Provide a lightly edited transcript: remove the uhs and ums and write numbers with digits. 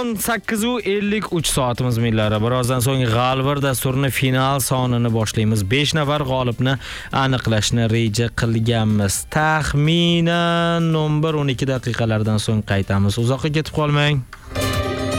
18:53 soatimiz millari. Birozdan so'ng G'alvir dasturini final sonini boshlaymiz. 5 nafar g'olibni aniqlashni reja qilganmiz. Taxminan 11-12 daqiqalardan so'ng qaytamiz. Uzoqqa ketib qolmang.